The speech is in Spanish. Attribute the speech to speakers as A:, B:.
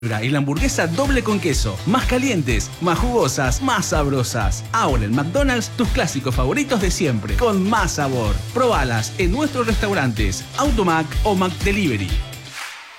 A: y la hamburguesa doble con queso. Más calientes, más jugosas, más sabrosas. Ahora en McDonald's, tus clásicos favoritos de siempre, con más sabor. Probalas en nuestros restaurantes, Automac o McDelivery.